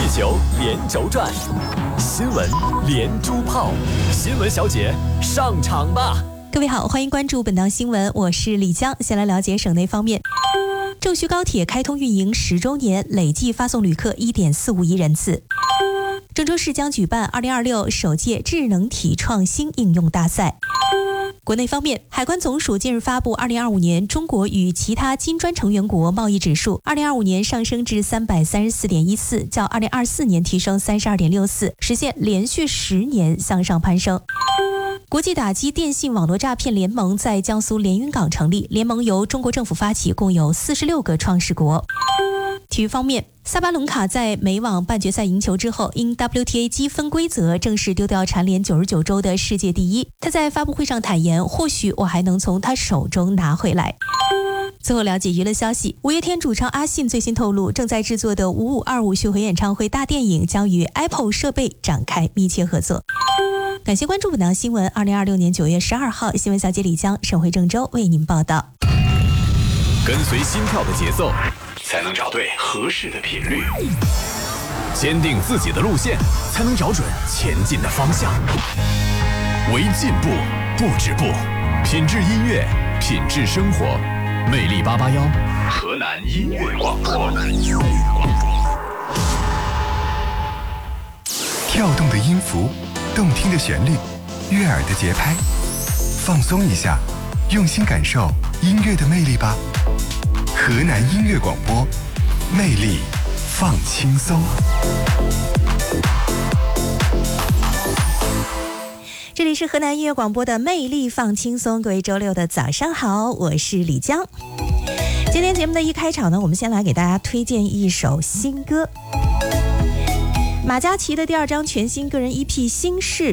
球连轴转，新闻连珠炮，新闻小姐上场吧！ 各位好，欢迎关注本档新闻，我是李江。先来了解省内方面。郑徐高铁开通运营10周年，累计发送旅客 1.45 亿人次。郑州市将举办2026首届智能体创新应用大赛。国内方面，海关总署近日发布2025年中国与其他金砖成员国贸易指数，2025年上升至334.14，较2024年提升32.64，实现连续10年向上攀升。国际打击电信网络诈骗联盟在江苏连云港成立，联盟由中国政府发起，共有46个创始国。体育方面，萨巴伦卡在美网半决赛赢球之后，因 WTA 积分规则正式丢掉蝉联99周的世界第一。他在发布会上坦言，或许我还能从他手中拿回来。最后了解娱乐消息，五月天主唱阿信最新透露，正在制作的5525巡回演唱会大电影将与 Apple 设备展开密切合作。感谢关注本档新闻。2026年9月12号，新闻小姐李江、沈回郑州为您报道。 跟随心跳的节奏，才能找对合适的频率；坚定自己的路线，才能找准前进的方向。为进步不止步，品质音乐，品质生活。魅力881，河南音乐广播。 跳动的音符，动听的旋律，悦耳的节拍，放松一下，用心感受音乐的魅力吧。河南音乐广播，魅力放轻松。 这里是河南音乐广播的魅力放轻松，各位周六的早上好，我是李江。今天节目的一开场呢，我们先来给大家推荐一首新歌。马嘉祺的第2张全新个人 EP《心事》